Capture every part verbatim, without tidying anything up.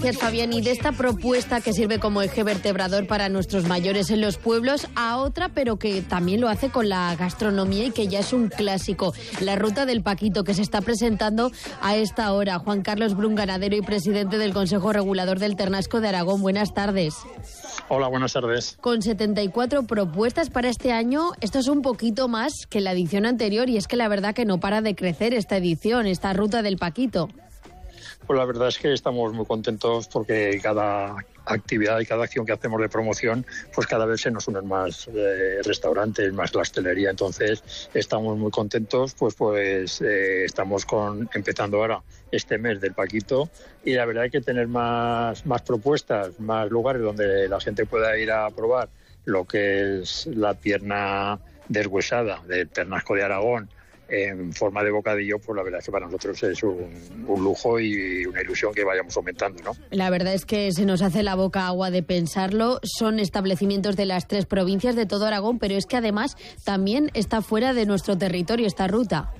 Gracias, Fabián. Y de esta propuesta que sirve como eje vertebrador para nuestros mayores en los pueblos, a otra, pero que también lo hace con la gastronomía y que ya es un clásico, la Ruta del Paquito, que se está presentando a esta hora. Juan Carlos Brun, ganadero y presidente del Consejo Regulador del Ternasco de Aragón. Buenas tardes. Hola, buenas tardes. Con setenta y cuatro propuestas para este año, esto es un poquito más que la edición anterior, y es que la verdad que no para de crecer esta edición, esta Ruta del Paquito. Pues la verdad es que estamos muy contentos porque cada actividad y cada acción que hacemos de promoción, pues cada vez se nos unen más eh, restaurantes, más la hostelería. Entonces estamos muy contentos, pues pues eh, estamos con empezando ahora este mes del Paquito, y la verdad hay que tener más, más propuestas, más lugares donde la gente pueda ir a probar lo que es la pierna deshuesada del Ternasco de Aragón en forma de bocadillo. Pues la verdad es que para nosotros es un, un lujo y una ilusión que vayamos aumentando, ¿no? La verdad es que se nos hace la boca agua de pensarlo. Son establecimientos de las tres provincias de todo Aragón, pero es que además también está fuera de nuestro territorio esta ruta.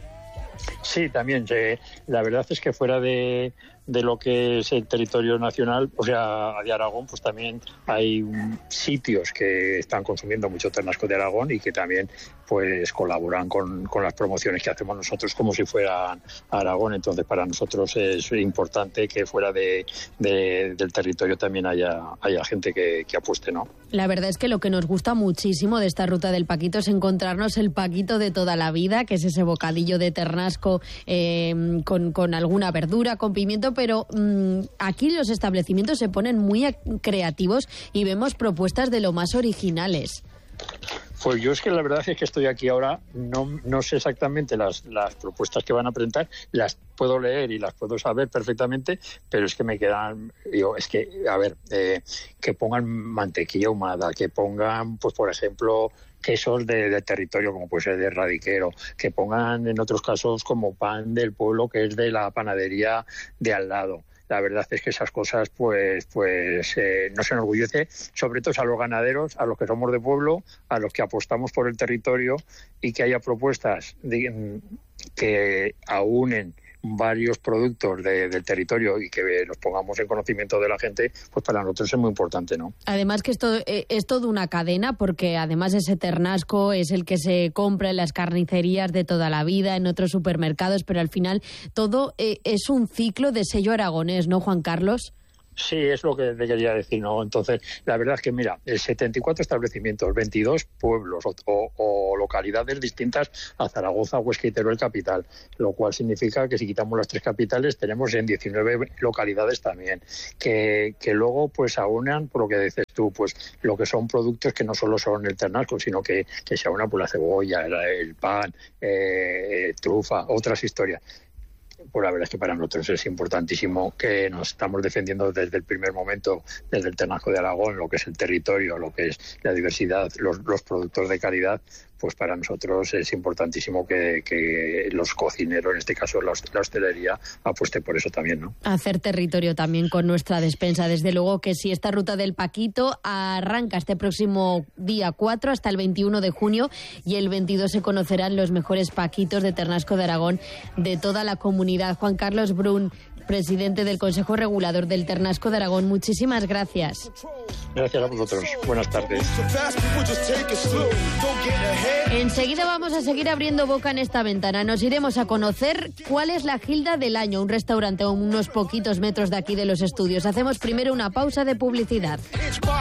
Sí, también. Eh, la verdad es que fuera de, de lo que es el territorio nacional, o sea, de Aragón, pues también hay um, sitios que están consumiendo mucho Ternasco de Aragón y que también pues colaboran con, con las promociones que hacemos nosotros como si fueran Aragón. Entonces para nosotros es importante que fuera de, de, del territorio también haya, haya gente que, que apueste, ¿no? La verdad es que lo que nos gusta muchísimo de esta Ruta del Paquito es encontrarnos el Paquito de toda la vida, que es ese bocadillo de Ternasco eh, con, con alguna verdura, con pimiento, pero mmm, aquí los establecimientos se ponen muy creativos y vemos propuestas de lo más originales. Pues yo es que la verdad es que estoy aquí ahora, no, no sé exactamente las, las propuestas que van a presentar, las puedo leer y las puedo saber perfectamente, pero es que me quedan, digo, es que, a ver, eh, que pongan mantequilla ahumada, que pongan, pues por ejemplo, quesos de, de territorio, como puede ser de Radiquero, que pongan en otros casos como pan del pueblo, que es de la panadería de al lado. La verdad es que esas cosas pues pues eh, nos enorgullece, sobre todo a los ganaderos, a los que somos de pueblo, a los que apostamos por el territorio, y que haya propuestas de, que aúnen varios productos de, del territorio y que los pongamos en conocimiento de la gente, pues para nosotros es muy importante, ¿no? Además que esto eh, es toda una cadena, porque además ese Ternasco es el que se compra en las carnicerías de toda la vida, en otros supermercados, pero al final todo eh, es un ciclo de sello aragonés, ¿no, Juan Carlos? Sí, es lo que te quería decir, ¿no? Entonces, la verdad es que, mira, el setenta y cuatro establecimientos, veintidós pueblos o, o, o localidades distintas a Zaragoza, Huesca y Teruel capital, lo cual significa que si quitamos las tres capitales tenemos en diecinueve localidades también, que, que luego pues aunan, por lo que dices tú, pues lo que son productos que no solo son el Ternasco, sino que, que se aunan por la cebolla, el, el pan, eh, trufa, otras historias. Pues la verdad es que para nosotros es importantísimo, que nos estamos defendiendo desde el primer momento, desde el Ternasco de Aragón, lo que es el territorio, lo que es la diversidad, los, los productos de calidad. Pues para nosotros es importantísimo que, que los cocineros, en este caso la, la hostelería, apueste por eso también, ¿no? Hacer territorio también con nuestra despensa. Desde luego que si esta Ruta del Paquito arranca este próximo día cuatro hasta el veintiuno de junio, y el veintidós se conocerán los mejores paquitos de Ternasco de Aragón de toda la comunidad. Juan Carlos Brun, presidente del Consejo Regulador del Ternasco de Aragón, muchísimas gracias. Gracias a vosotros. Buenas tardes. Enseguida vamos a seguir abriendo boca en esta ventana. Nos iremos a conocer cuál es la Gilda del Año, un restaurante a unos poquitos metros de aquí de los estudios. Hacemos primero una pausa de publicidad.